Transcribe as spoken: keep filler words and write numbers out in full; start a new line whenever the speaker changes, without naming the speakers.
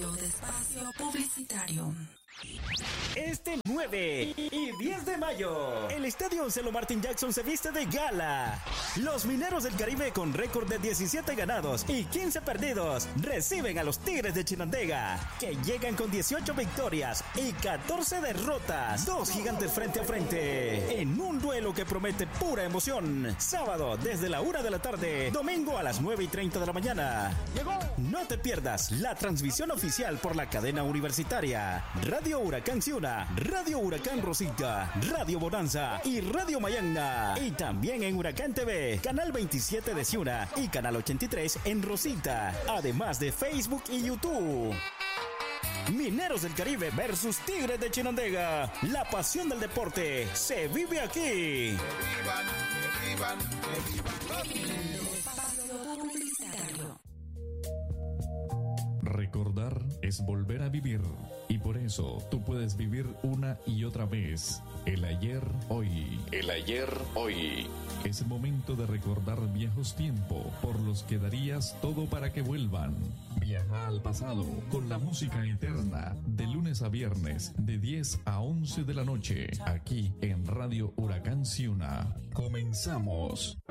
Cambio de espacio publicitario.
Este nueve y diez de mayo, el Estadio Oncelo Martin Jackson se viste de gala. Los Mineros del Caribe, con récord de diecisiete ganados y quince perdidos, reciben a los Tigres de Chinandega, que llegan con dieciocho victorias y catorce derrotas. Dos gigantes frente a frente, en un duelo que promete pura emoción. Sábado desde la una de la tarde, domingo a las nueve y treinta de la mañana. No te pierdas la transmisión oficial por la cadena universitaria Radio Huracán Ciuna, Radio Huracán Rosita, Radio Bonanza y Radio Mayagna. Y también en Huracán T V, canal veintisiete de Ciuna y canal ochenta y tres en Rosita. Además de Facebook y YouTube. Mineros del Caribe versus Tigres de Chinandega. La pasión del deporte se vive aquí.
Que vivan, que vivan, que vivan.
Espacio publicitario.
Recordar es volver a vivir, y por eso tú puedes vivir una y otra vez el ayer, hoy. El ayer, hoy. Es momento de recordar viejos tiempos por los que darías todo para que vuelvan. Viaja al pasado con la música eterna, de lunes a viernes, de diez a once de la noche, aquí en Radio Huracán Ciuna. Comenzamos.